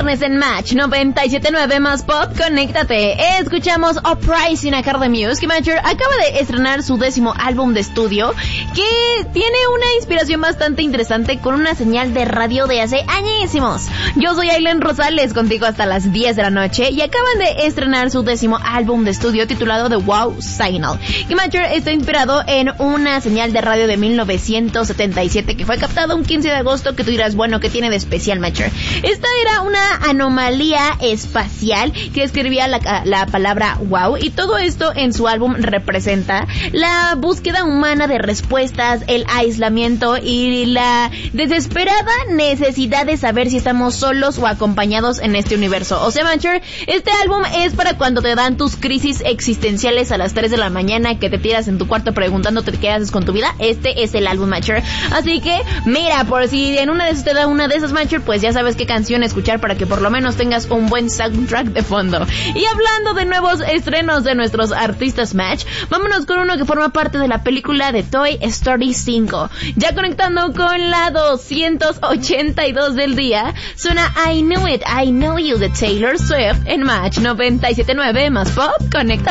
viernes en Match 97.9 más Pop, conéctate. Escuchamos Uprising Academy Music. Matcher acaba de estrenar su 10º álbum de estudio, que tiene una inspiración bastante interesante con una señal de radio de hace añísimos. Yo soy Aileen Rosales, contigo hasta las 10 de la noche, y acaban de estrenar su 10º álbum de estudio titulado The Wow Signal. Y Matcher está inspirado en una señal de radio de 1977 que fue captada un 15 de agosto, que tú dirás, bueno, ¿qué tiene de especial, Matcher? Esta era una anomalía espacial que describía la palabra wow, y todo esto en su álbum representa la búsqueda humana de respuestas, el aislamiento y la desesperada necesidad de saber si estamos solos o acompañados en este universo. O sea, Matcher, este álbum es para cuando te dan tus crisis existenciales a las 3 de la mañana, que te tiras en tu cuarto preguntándote qué haces con tu vida. Este es el álbum, Matcher. Así que, mira, por si en una de esas te da una de esas, Matcher, pues ya sabes qué canción escuchar para que por lo menos tengas un buen soundtrack de fondo. Y hablando de nuevos estrenos de nuestros artistas Match, vámonos con uno que forma parte de la película de Toy Story 5. Ya conectando con la 282 del día, suena I Knew It, I Know You de Taylor Swift en Match 97.9 más Pop, conecta.